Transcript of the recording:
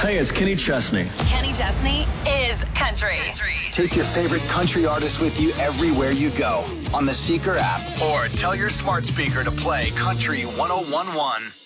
Hey, it's Kenny Chesney. Kenny Chesney is country. Take your favorite country artists with you everywhere you go on the Seeker app or tell your smart speaker to play Country 101.1.